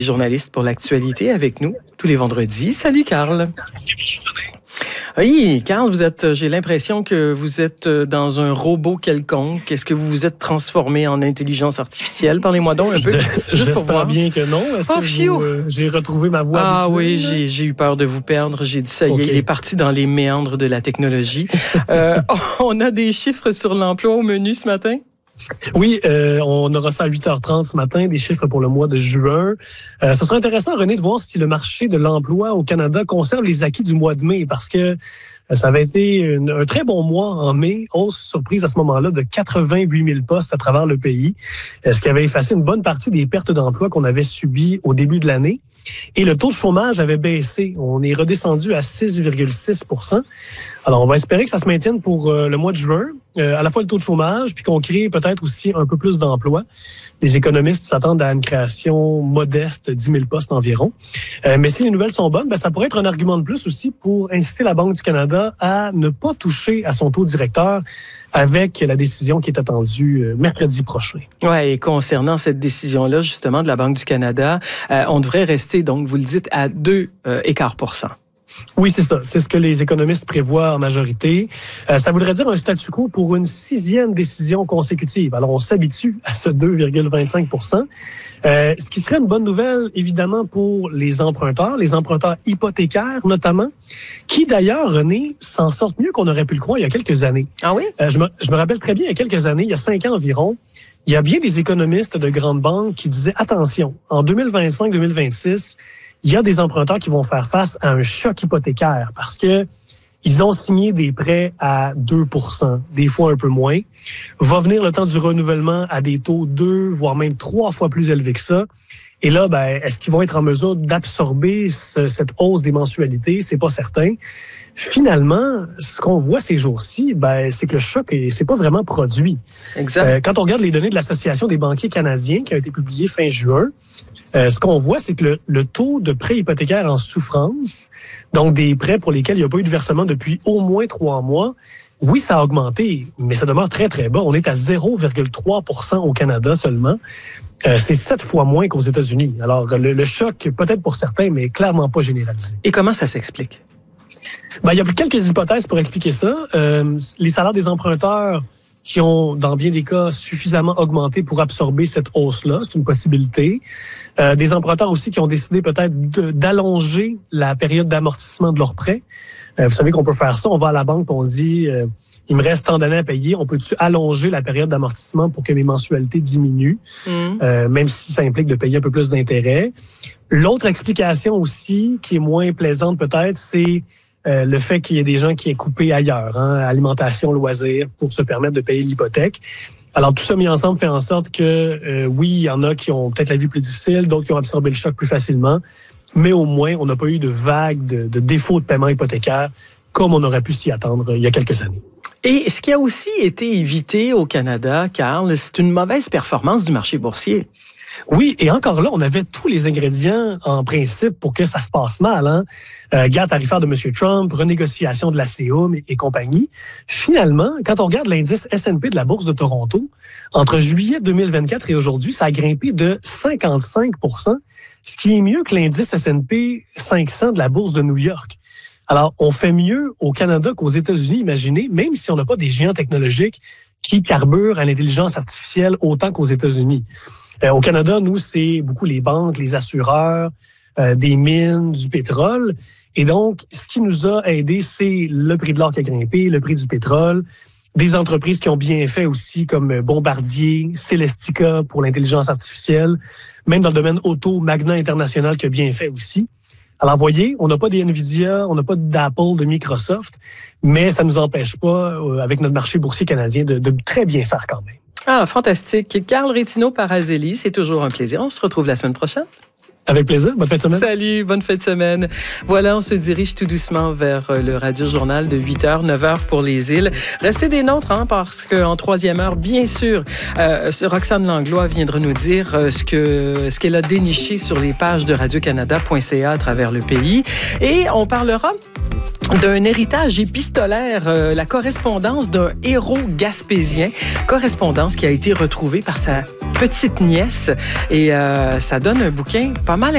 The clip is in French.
Journaliste pour l'actualité avec nous tous les vendredis. Salut Carl. Oui, Carl, j'ai l'impression que vous êtes dans un robot quelconque. Est-ce que vous vous êtes transformé en intelligence artificielle? Parlez-moi donc un peu. J'espère bien que non. Est-ce que j'ai retrouvé ma voix habituelle? Oui, j'ai eu peur de vous perdre. J'ai dit ça y est, il est parti dans les méandres de la technologie. On a des chiffres sur l'emploi au menu ce matin? Oui, on aura ça à 8h30 ce matin, des chiffres pour le mois de juin. Ce sera intéressant, René, de voir si le marché de l'emploi au Canada conserve les acquis du mois de mai, parce que ça avait été un très bon mois en mai, hausse surprise à ce moment-là de 88 000 postes à travers le pays, ce qui avait effacé une bonne partie des pertes d'emploi qu'on avait subies au début de l'année. Et le taux de chômage avait baissé. On est redescendu à 6,6 %. Alors, on va espérer que ça se maintienne pour le mois de juin, à la fois le taux de chômage, puis qu'on crée peut-être aussi un peu plus d'emplois. Les économistes s'attendent à une création modeste, 10 000 postes environ. Mais si les nouvelles sont bonnes, ça pourrait être un argument de plus aussi pour inciter la Banque du Canada à ne pas toucher à son taux directeur avec la décision qui est attendue mercredi prochain. Oui, et concernant cette décision-là, justement, de la Banque du Canada, on devrait rester, donc, vous le dites, à 2,25 %. Oui, c'est ça. C'est ce que les économistes prévoient en majorité. Ça voudrait dire un statu quo pour une 6e décision consécutive. Alors, on s'habitue à ce 2,25 %. Ce qui serait une bonne nouvelle, évidemment, pour les emprunteurs hypothécaires notamment, qui d'ailleurs, René, s'en sortent mieux qu'on aurait pu le croire il y a quelques années. Ah oui? Je me rappelle très bien, il y a quelques années, il y a 5 ans environ, il y a bien des économistes de grandes banques qui disaient, attention, en 2025-2026, il y a des emprunteurs qui vont faire face à un choc hypothécaire parce que ils ont signé des prêts à 2 %, des fois un peu moins. Va venir le temps du renouvellement à des taux 2, voire même 3 fois plus élevés que ça. Et là, est-ce qu'ils vont être en mesure d'absorber cette hausse des mensualités? C'est pas certain. Finalement, ce qu'on voit ces jours-ci, c'est que le choc c'est pas vraiment produit. Exact. Quand on regarde les données de l'Association des banquiers canadiens qui a été publiée fin juin, ce qu'on voit, c'est que le taux de prêts hypothécaires en souffrance, donc des prêts pour lesquels il n'y a pas eu de versement depuis au moins 3 mois, oui, ça a augmenté, mais ça demeure très, très bas. On est à 0,3 % au Canada seulement. C'est 7 fois moins qu'aux États-Unis. Alors, le choc, peut-être pour certains, mais clairement pas généralisé. Et comment ça s'explique? Il y a quelques hypothèses pour expliquer ça. Les salaires des emprunteurs qui ont, dans bien des cas, suffisamment augmenté pour absorber cette hausse-là. C'est une possibilité. Des emprunteurs aussi qui ont décidé peut-être d'allonger la période d'amortissement de leurs prêts. Vous savez qu'on peut faire ça. On va à la banque, on dit, il me reste tant d'années à payer. On peut-tu allonger la période d'amortissement pour que mes mensualités diminuent, même si ça implique de payer un peu plus d'intérêt. L'autre explication aussi, qui est moins plaisante peut-être, c'est le fait qu'il y ait des gens qui aient coupé ailleurs, alimentation, loisirs, pour se permettre de payer l'hypothèque. Alors, tout ça mis ensemble fait en sorte que, oui, il y en a qui ont peut-être la vie plus difficile, d'autres qui ont absorbé le choc plus facilement, mais au moins, on n'a pas eu de vague de défaut de paiement hypothécaire comme on aurait pu s'y attendre il y a quelques années. Et ce qui a aussi été évité au Canada, Carl, c'est une mauvaise performance du marché boursier. Oui, et encore là, on avait tous les ingrédients en principe pour que ça se passe mal. Guerre tarifaire de M. Trump, renégociation de la CEUM et compagnie. Finalement, quand on regarde l'indice S&P de la Bourse de Toronto, entre juillet 2024 et aujourd'hui, ça a grimpé de 55 %, ce qui est mieux que l'indice S&P 500 de la Bourse de New York. Alors, on fait mieux au Canada qu'aux États-Unis, imaginez, même si on n'a pas des géants technologiques qui carburent à l'intelligence artificielle autant qu'aux États-Unis. Au Canada, nous, c'est beaucoup les banques, les assureurs, des mines, du pétrole. Et donc, ce qui nous a aidé, c'est le prix de l'or qui a grimpé, le prix du pétrole, des entreprises qui ont bien fait aussi, comme Bombardier, Celestica pour l'intelligence artificielle, même dans le domaine auto, Magna International qui a bien fait aussi. Alors, voyez, on n'a pas des Nvidia, on n'a pas d'Apple, de Microsoft, mais ça ne nous empêche pas, avec notre marché boursier canadien, de très bien faire quand même. Ah, fantastique. Carl Rétinaud-Parazelli, c'est toujours un plaisir. On se retrouve la semaine prochaine. Avec plaisir. Bonne fin de semaine. Salut, bonne fin de semaine. Voilà, on se dirige tout doucement vers le Radio-Journal de 8h, 9h pour les îles. Restez des nôtres, parce qu'en troisième heure, bien sûr, Roxane Langlois viendra nous dire ce qu'elle a déniché sur les pages de radiocanada.ca à travers le pays. Et on parlera d'un héritage épistolaire, la correspondance d'un héros gaspésien, correspondance qui a été retrouvée par sa petite nièce. Et ça donne un bouquin pas mal